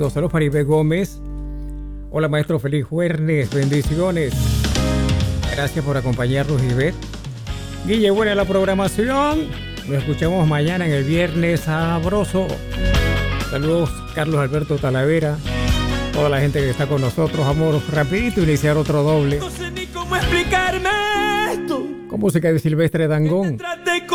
éxitos. Saludos para Ibe Gómez. Hola, maestro, feliz jueves. Bendiciones. Gracias por acompañarnos, Ivette. Guille, buena la programación. Nos escuchamos mañana en el Viernes Sabroso. Saludos, Carlos Alberto Talavera. Toda la gente que está con nosotros. Vamos rapidito a iniciar otro doble. No sé ni cómo explicarme esto. Con música de Silvestre Dangond.